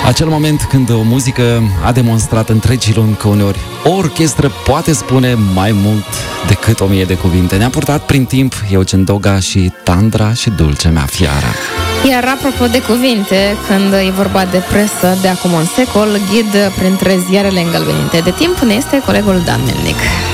Acel moment când o muzică a demonstrat întregii lumi că uneori o orchestră poate spune mai mult decât 1000 de cuvinte. Ne-a purtat prin timp Eugen Doga și Tandra și Dulce mea fiara. Iar apropo de cuvinte, când e vorba de presă de acum un secol, ghid printre ziarele îngălbenite de timp ne este colegul Dan Melnic.